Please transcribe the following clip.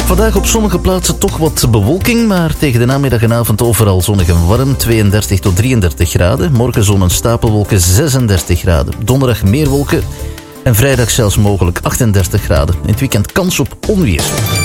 Vandaag op sommige plaatsen toch wat bewolking, maar tegen de namiddag en avond overal zonnig en warm, 32 tot 33 graden. Morgen zon en stapelwolken, 36 graden. Donderdag meer wolken en vrijdag zelfs mogelijk 38 graden. In het weekend kans op onweer.